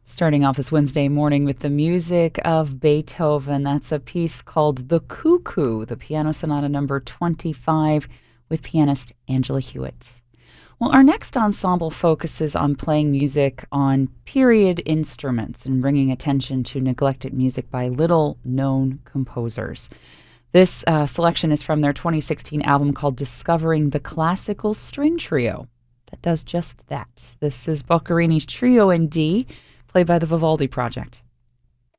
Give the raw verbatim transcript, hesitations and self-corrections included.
Starting off this Wednesday morning with the music of Beethoven. That's a piece called The Cuckoo, the Piano Sonata number twenty-five, with pianist Angela Hewitt. Well, our next ensemble focuses on playing music on period instruments and bringing attention to neglected music by little-known composers. This uh, selection is from their twenty sixteen album called Discovering the Classical String Trio. That does just that. This is Boccherini's Trio in D, played by the Vivaldi Project.